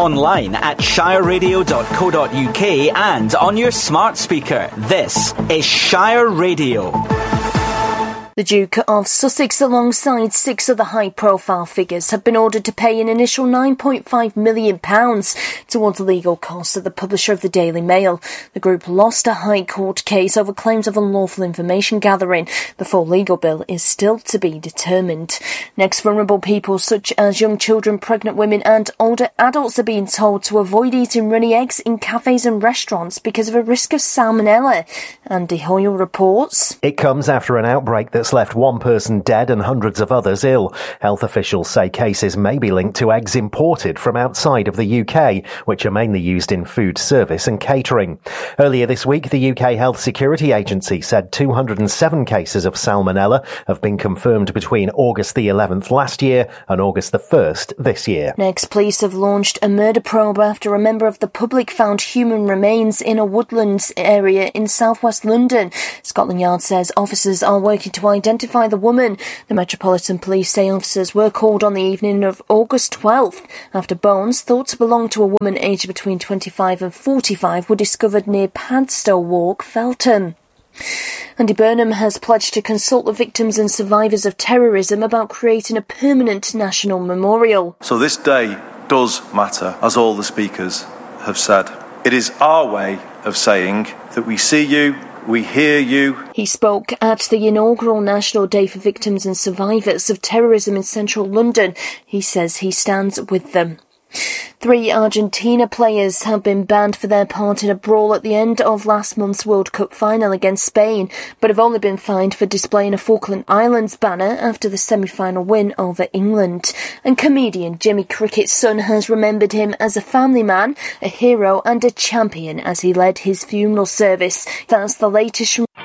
online at shireradio.co.uk and on your smart speaker. This is Shire Radio. The Duke of Sussex, alongside 6 other high-profile figures, have been ordered to pay an initial £9.5 million towards the legal costs of the publisher of the Daily Mail. The group lost a High Court case over claims of unlawful information gathering. The full legal bill is still to be determined. Next, vulnerable people such as young children, pregnant women and older adults are being told to avoid eating runny eggs in cafes and restaurants because of a risk of salmonella. Andy Hoyle reports. It comes after an outbreak that's left one person dead and hundreds of others ill. Health officials say cases may be linked to eggs imported from outside of the UK, which are mainly used in food service and catering. Earlier this week, the UK Health Security Agency said 207 cases of salmonella have been confirmed between August the 11th last year and August the 1st this year. Next, police have launched a murder probe after a member of the public found human remains in a woodlands area in southwest London. Scotland Yard says officers are working to identify the woman. The Metropolitan Police say officers were called on the evening of August 12th after bones thought to belong to a woman aged between 25 and 45 were discovered near Padstow Walk, Feltham. Andy Burnham has pledged to consult the victims and survivors of terrorism about creating a permanent national memorial. So this day does matter, as all the speakers have said. It is our way of saying that we see you, we hear you. He spoke at the inaugural National Day for Victims and Survivors of Terrorism in central London. He says he stands with them. 3 Argentina players have been banned for their part in a brawl at the end of last month's World Cup final against Spain, but have only been fined for displaying a Falkland Islands banner after the semi-final win over England. And comedian Jimmy Crickett's son has remembered him as a family man, a hero and a champion as he led his funeral service. That's the latest from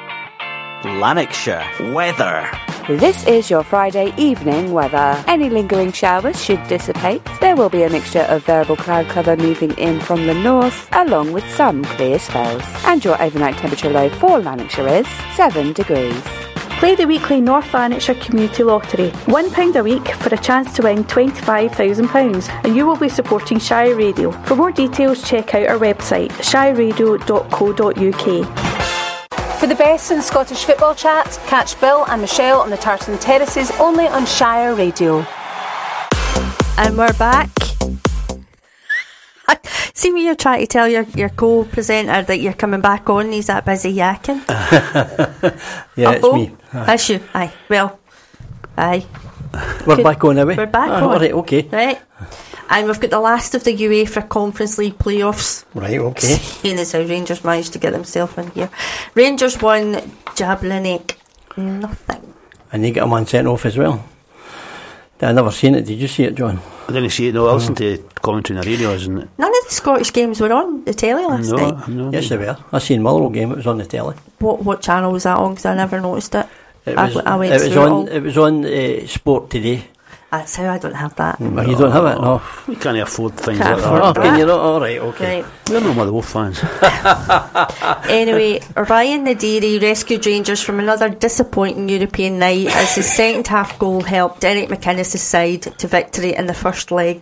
Lanarkshire weather. This is your Friday evening weather. Any lingering showers should dissipate. There will be a mixture of variable cloud cover moving in from the north, along with some clear spells. And your overnight temperature low for Lanarkshire is 7 degrees. Play the weekly North Lanarkshire Community Lottery. £1 a week for a chance to win £25,000, and you will be supporting Shire Radio. For more details, check out our website, shireradio.co.uk. For the best in Scottish football chat, catch Bill and Michelle on the Tartan Terraces only on Shire Radio. And we're back. See when you're trying to tell your co-presenter that you're coming back on, he's that busy yakking. Yeah, it's me. That's you. Aye. Well, aye. We're back on, are we? We're back on. All right, okay. Right. And we've got the last of the UEFA Conference League playoffs. Right, okay. Seeing as how Rangers managed to get themselves in here. Rangers won, Jablanik nothing. And they get a man sent off as well. I never seen it. Did you see it, John? I didn't see it. No, I listened to commentary on the radio, isn't it? None of the Scottish games were on the telly last night. No. Yes, they were. I seen Motherwell game. It was on the telly. What channel was that on? Because I never noticed it. It was on Sport Today. That's how I don't have that. No. You don't have it? No. We can't afford things Can't like afford that. that. Can you not? All right, okay. Right. We're no Motherwell fans. Anyway, Ryan Nadiri rescued Rangers from another disappointing European night as his second half goal helped Derek McInnes' side to victory in the first leg.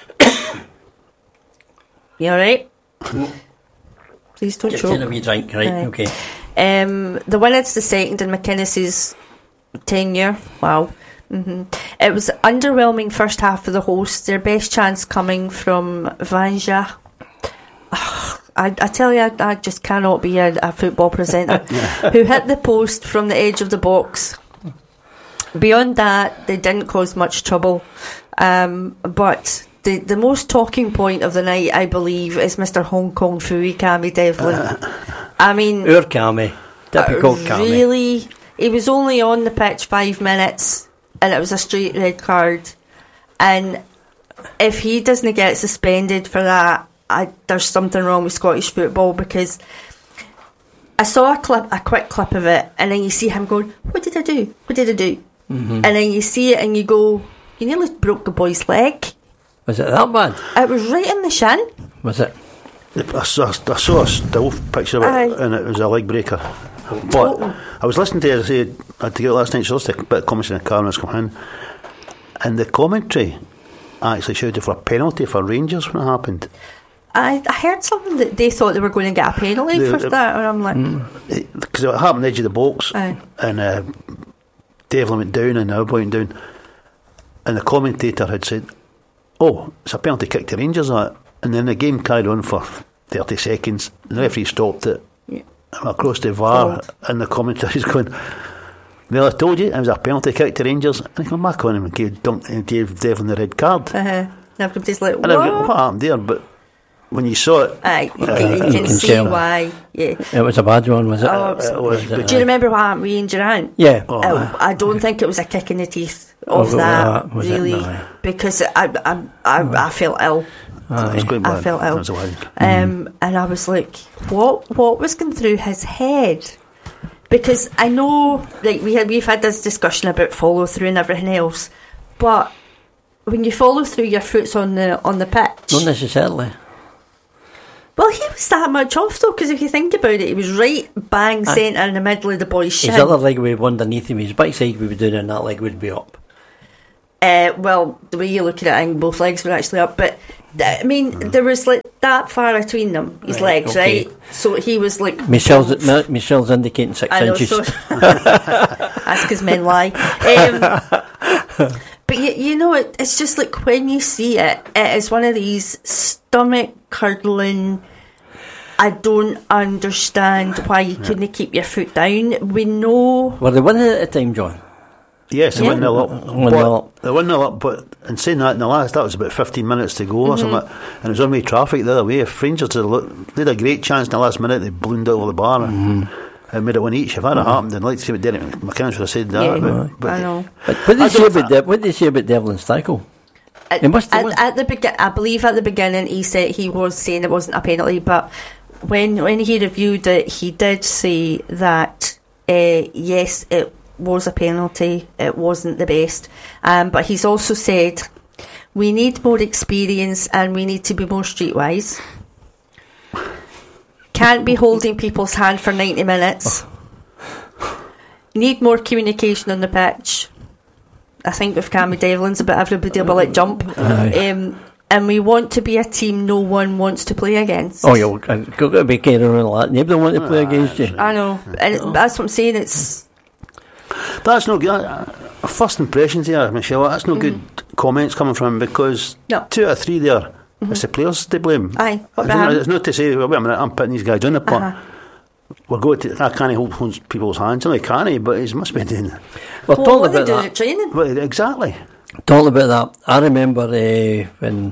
You alright? Please don't Just choke. take a wee drink, right, okay. The win is the second in McInnes' tenure. Wow. It was underwhelming first half for the hosts, their best chance coming from Vanja. I tell you, I just cannot be a football presenter who hit the post from the edge of the box. Beyond that, they didn't cause much trouble, but the most talking point of the night, I believe, is Mr. Hong Kong Phooey, Cammy Devlin. I mean, Our Cammy, typical Cammy. Really, he was only on the pitch 5 minutes and it was a straight red card, and if he doesn't get suspended for that, there's something wrong with Scottish football, because I saw a quick clip of it, and then you see him going, what did I do? And then you see it and you go, you nearly broke the boy's leg. Was it that bad? It was right in the shin. Was it? I saw a still picture of it, and it was a leg breaker. But I was listening to, as I said, I had to get last night, so I listened to a bit of commentary in the car when I was coming in, and the commentary actually shouted for a penalty for Rangers when it happened. I heard something that they thought they were going to get a penalty for that, and I'm like... Because it happened edge of the box, and Devlin went down and everybody went down, and the commentator had said, "Oh, it's a penalty kick to Rangers," that. And then the game carried on for 30 seconds, and the referee stopped it. Across the VAR, and the commentator's going, "Well, I told you it was a penalty kick to Rangers," and he came back on him and gave Devlin the red card. Everybody's like, what happened there? But when you saw it, you can see why. Yeah, it was a bad one, was it? It was. Do you remember what happened with Ian Durant? Yeah. I don't think it was a kick in the teeth of that, really, because I felt ill. I felt ill. And I was like, what was going through his head? Because I know, like, we've had this discussion about follow through and everything else, but when you follow through, your foot's on the pitch. Not necessarily. Well, he was that much off though, because if you think about it, he was right bang centre in the middle of the boy's shin. His other leg would be underneath him, his backside would be down, and that leg would be up. Well, the way you look at it, I think both legs were actually up, but I mean, there was like that far between them, his legs, right? So he was like... Michelle's indicating 6 inches. So that's because men lie. But you know, it's just like when you see it, it is one of these stomach-curdling... I don't understand why you couldn't keep your foot down. We know... Were they winning at the time, John? Yes, they won 0 up. They won 0 up, but in saying that, in the last, that was about 15 minutes to go or something, and it was on-way traffic the other way. If Rangers they had a great chance in the last minute, they ballooned out of the bar and made it 1 each. If that had happened, I'd like to see what Derek McInnes would have said that. But I know. But what did they say about Devlin's tackle? I believe at the beginning he was saying it wasn't a penalty, but when he reviewed it, he did say that yes, it was a penalty, it wasn't the best, but he's also said we need more experience and we need to be more streetwise. Can't be holding people's hand for 90 minutes. Need more communication on the pitch. I think with Cammy Devlin's a bit everybody will let jump. And we want to be a team no one wants to play against. Oh, you've got to be careful around that. Nobody want to play against you. I know, and that's what I'm saying. It's that's no good. First impressions here, Michelle. That's no good comments coming from him, because 2 out of 3 there, it's the players to blame. Aye, it's not to say, well, wait a minute, I'm putting these guys on the pot. We're going to. I can't hold people's hands. I can't, but he must be doing. Well, talking about that. Training. Well, exactly. Talking about that, I remember when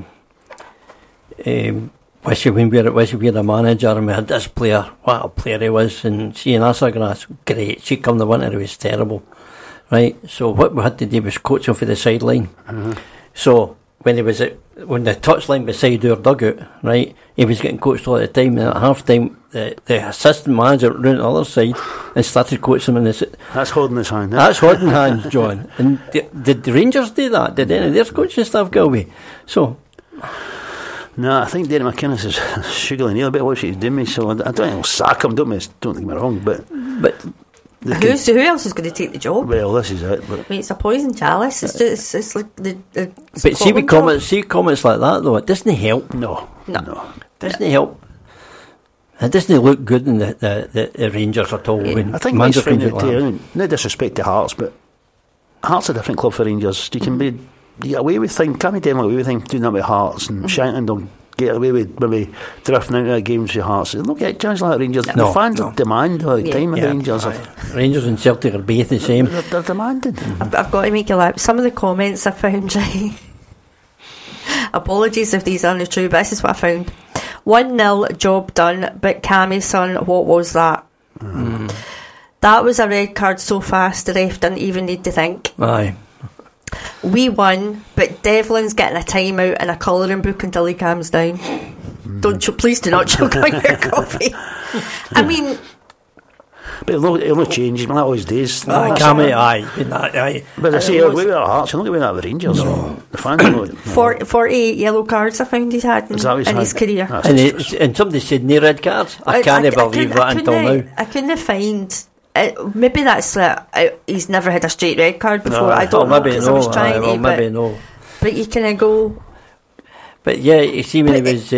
Wishy, when we were a manager and we had this player, what a player he was, and seeing Assagrass, great. She come the winter, he was terrible, right? So what we had to do was coach him for the sideline. So when the touchline beside our dugout, right, he was getting coached all the time, and at half time the assistant manager went round the other side and started coaching him. That's holding his hand. That's holding hands, John. And did the Rangers do that? Did any of their coaching staff go away? So... No, I think Derek McInnes is sugarly near a bit what she's doing me, so I don't think I'll sack him, don't get me wrong, but who else is going to take the job? Well, this is it. But I mean, it's a poison chalice. It's like the but see comments like that though, it doesn't help. No. It doesn't help. It doesn't look good in the Rangers at all. When I think he's finding it too. No disrespect to Hearts, but Hearts a different club for Rangers. You can be. You get away with things, can't you? Get away with things doing that with Hearts, and Shannon don't get away with maybe drifting out of games with Hearts. They don't get chances like Rangers. The fans demand all the time. Rangers and Celtic are both the same. They're demanding. I've got to make you laugh. Some of the comments I found, right? Apologies if these aren't true, but this is what I found. 1-0, job done, but Cammy's son, what was that? That was a red card so fast the ref didn't even need to think. Aye. We won, but Devlin's getting a timeout and a colouring book until he calms down. Please do not choke on your coffee. I mean, but it'll change. That always does. Aye. But I say, we were Hearts. You're not going to win that with Rangers. No. The fans 48 yellow cards I found he's had in his career. And somebody said no red cards. I can't believe that until now. I couldn't find. Maybe that's he's never had a straight red card before. I don't know, because I was trying to. Maybe no. But you kind of go, But yeah, you see when he was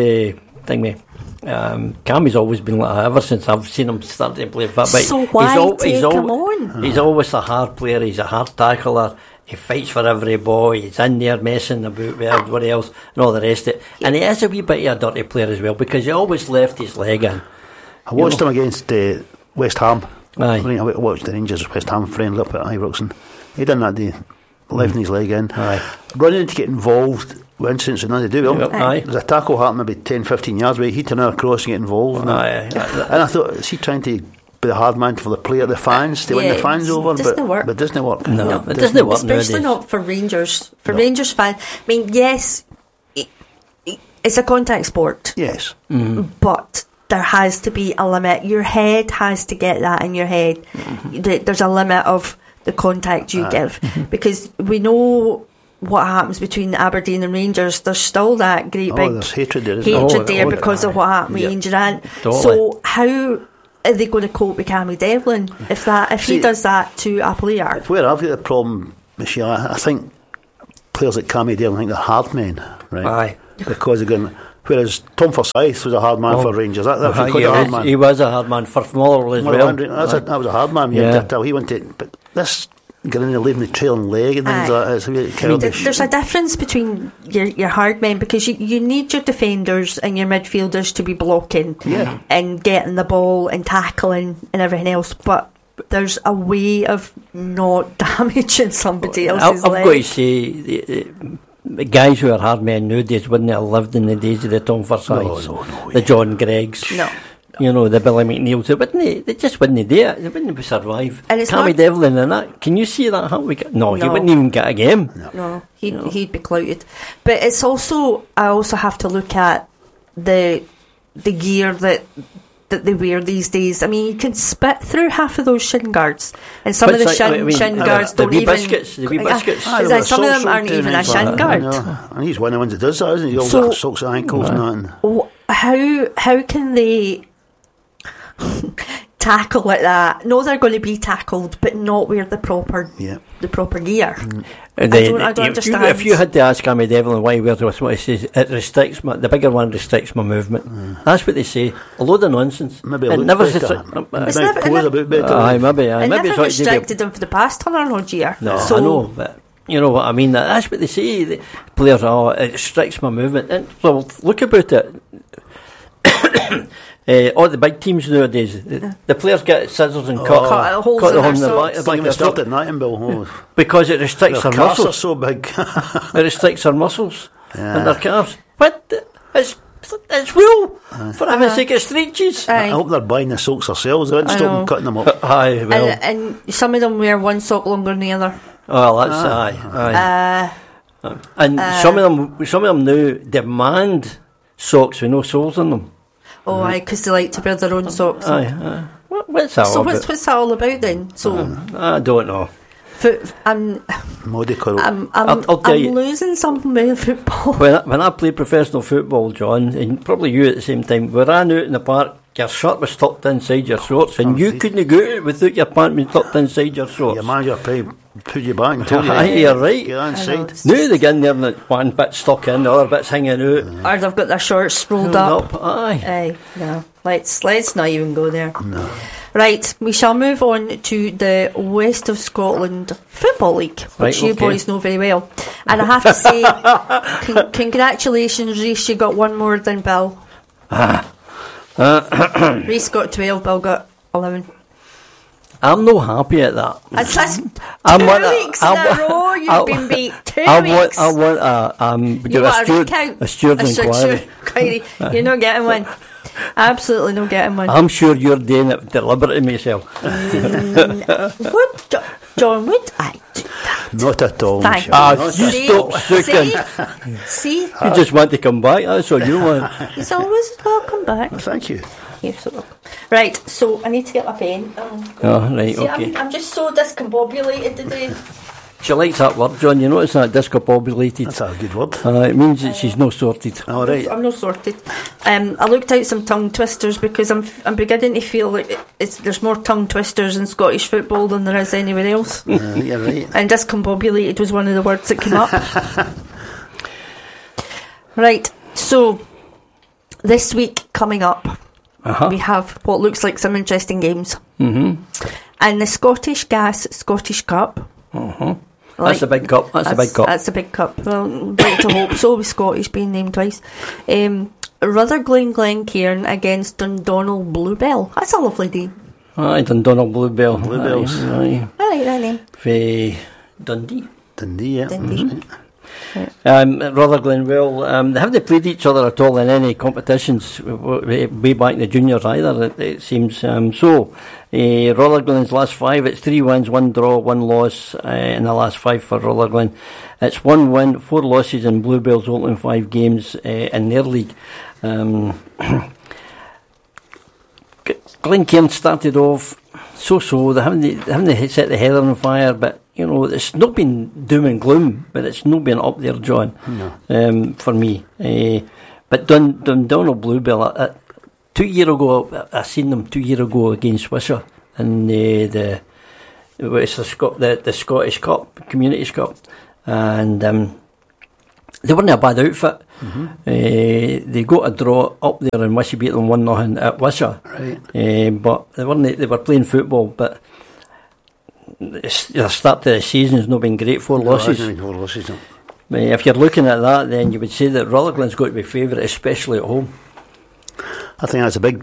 Cammy's always been like that ever since I've seen him start to play football. So why take him on? He's always a hard player. He's a hard tackler. He fights for every ball. He's in there messing about with everybody else and all the rest of it. And he is a wee bit of a dirty player as well because he always left his leg in. I watched him against West Ham. Aye. I watched the Rangers West Ham friendly up at Ibrox, and he done that day, left his leg in. Aye. Running to get involved with incidents and nothing to do with him. Aye. There's a tackle happened maybe 10-15 yards away. He turned across and get involved. And I thought, is he trying to be the hard man for the player, the fans, to win the fans over? But it doesn't work. No, it doesn't work especially nowadays. not for Rangers. For Rangers fans, I mean, yes, it's a contact sport. Yes. But there has to be a limit. Your head has to get that in your head. There's a limit of the contact you give, because we know what happens between Aberdeen and Rangers. There's still that great big there's hatred there, because of what happened with Ian Durrant. Totally. So how are they going to cope with Cammy Devlin if he does that to a player? Where I've got the problem, Michelle, I think players like Cammy Devlin think they're hard men, right? Aye. Because again, whereas Tom Forsyth was a hard man for Rangers. That was quite a hard man. He was a hard man for Motherwell as well. That was a hard man. Till he went to, but this getting in there, leaving the trailing leg and things like that, it's really childish. There's a difference between your hard men, because you need your defenders and your midfielders to be blocking and getting the ball and tackling and everything else, but there's a way of not damaging somebody else's leg. I've got to say, the guys who are hard men nowadays wouldn't have lived in the days of the Tom Forsyths, the John Greggs. No. You know, the Billy McNeils, they just wouldn't do it. They wouldn't survive. And Cammy Devlin and that. Can you see that? No, he wouldn't even get a game. No, he'd be clouted. But it's also, I also have to look at the gear that they wear these days. I mean, you can spit through half of those shin guards, and some of the shin guards don't even. The wee biscuits. Some of them aren't even a shin guard. And he's one of the ones that does that, isn't he? He always got socks at ankles and that. How can they tackle like that? No, they're going to be tackled, but not wear the proper gear. I don't understand. If you had to ask Cammy Devlin why he wears what he says, it restricts the bigger one restricts my movement. That's what they say. A load of nonsense. Maybe it never restricted them for the past 100 years. No, I know, but you know what I mean. That's what they say. The players it restricts my movement. And well, look about it. All the big teams nowadays, the players get scissors and cut the hole in the back because it restricts their muscles. Are so big. It restricts their muscles and their calves. But it's wool for heaven's sake, it stretches. I hope they're buying the socks themselves. They wouldn't stop them cutting them up. Aye, well. And some of them wear one sock longer than the other. Well, that's aye. And some of them now demand socks with no soles in them. Oh, aye, because they like to wear their own socks. Aye. What's that all about? So what's that all about then? So I don't know. I'm losing something with football. When I played professional football, John, and probably you at the same time, we ran out in the park, your shirt was tucked inside your shorts, and you couldn't go out without your pants being tucked inside your shorts. Your manager probably put you back and told you, you're right. Get inside. Now they get in there and one bit's stuck in, the other bit's hanging out. Or they've got their shorts rolled up. Aye. No. Let's not even go there. No. Right, we shall move on to the West of Scotland Football League, which you boys know very well. And I have to say, congratulations, Reece, you got one more than Bill. Reece got 12, Bill got 11. I'm no happy at that. That's 2 weeks in a row you've been beat. 2 weeks. I want a steward inquiry. You're not getting one. Absolutely not getting one. I'm sure you're doing it deliberately myself. What, John, would I do that? Not at all. Thank you. You stop sucking. See? You just want to come back, that's all you want. He's always welcome back. Thank you. You're so welcome. Right, so I need to get my pen. Right, see, okay. I'm just so discombobulated today. She likes that word, John. You notice that, discombobulated. That's a good word. It means that she's not sorted. All right. I'm not sorted. I looked out some tongue twisters because I'm beginning to feel like there's more tongue twisters in Scottish football than there is anywhere else. You're right. And discombobulated was one of the words that came up. Right, So, this week coming up, we have what looks like some interesting games. Mm-hmm. And the Scottish Gas Scottish Cup. That's a big cup. That's a big cup. Well, like to hope so, with Scottish being named twice. Rutherglen Glencairn against Dundonald Bluebell. That's a lovely name. Aye, Dundonald Bluebell. Bluebells. I like that name. For Dundee. Dundee. Rutherglen, well, they haven't played each other at all in any competitions way back in the juniors either, it seems. Rutherglen's last 5, it's 3 wins, 1 draw, 1 loss in the last 5 for Rutherglen. It's 1 win, 4 losses in Bluebell's opening 5 games in their league. Glencairn started off so. They haven't set the heather on fire, but you know, it's not been doom and gloom, but it's not been up there, John, for me. But Dundonald Bluebell, 2 years ago, I seen them 2 years ago against Wishaw in the Scottish Cup, Communities Cup, and they weren't a bad outfit. They got a draw up there, and Wishaw beat them 1-0 at Wishaw. Right. But they were playing football, but the start of the season has not been great. 4 losses. If you're looking at that, then you would say that Rutherglen's got to be favourite, especially at home. I think that's a big